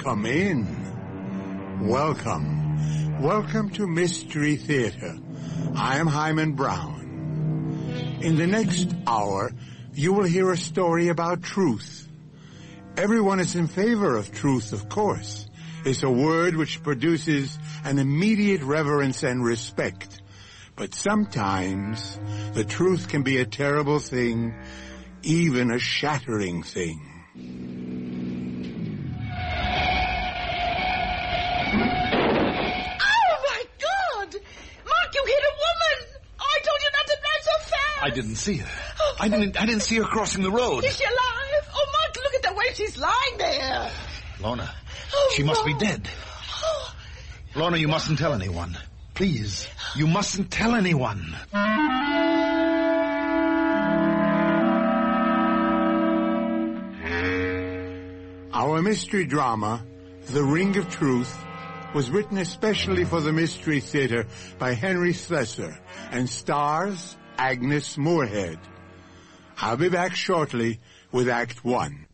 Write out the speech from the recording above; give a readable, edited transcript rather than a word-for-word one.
Come in. Welcome. Welcome to Mystery Theater. I am Hyman Brown. In the next hour, you will hear a story about truth. Everyone is in favor of truth, of course. It's a word which produces an immediate reverence and respect. But sometimes the truth can be a terrible thing, even a shattering thing. Oh, my God! Mark, you hit a woman! I told you not to drive so fast! I didn't see her. I didn't see her crossing the road. Is she alive? Oh, Mark, look at the way she's lying there! Lorna, Oh, she must be no. dead. Oh. Lorna, you mustn't tell anyone. Please, you mustn't tell anyone. Our mystery drama, The Ring of Truth, was written especially for the Mystery Theater by Henry Slessor and stars Agnes Moorehead. I'll be back shortly with Act 1.